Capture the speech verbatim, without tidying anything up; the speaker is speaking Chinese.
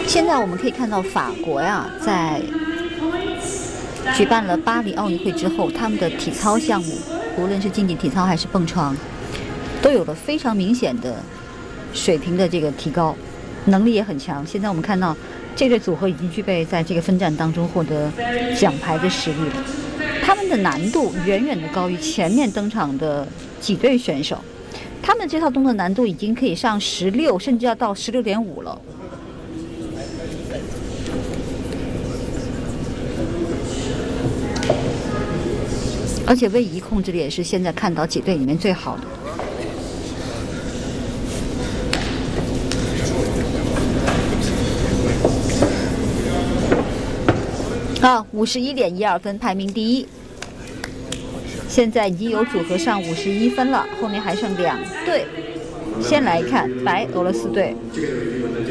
现在我们可以看到法国呀，在举办了巴黎奥运会之后，他们的体操项目，无论是竞技体操还是蹦床，都有了非常明显的水平的这个提高，能力也很强。现在我们看到这对组合已经具备在这个分站当中获得奖牌的实力了。他们的难度远远的高于前面登场的几对选手，他们这套动作难度已经可以上十六，甚至要到十六点五了。而且位移控制力也是现在看到几队里面最好的。啊，五十一点一二分，排名第一。现在已经有组合上五十一分了，后面还剩两队。先来看白俄罗斯队。